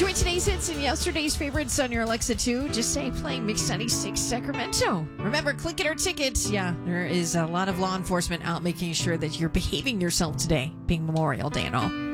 Enjoy today's hits and yesterday's favorites on your Alexa too. Just say playing Mix 96 Sacramento. Remember, click it or tickets. Yeah, there is a lot of law enforcement out making sure that you're behaving yourself today, being Memorial Day and all.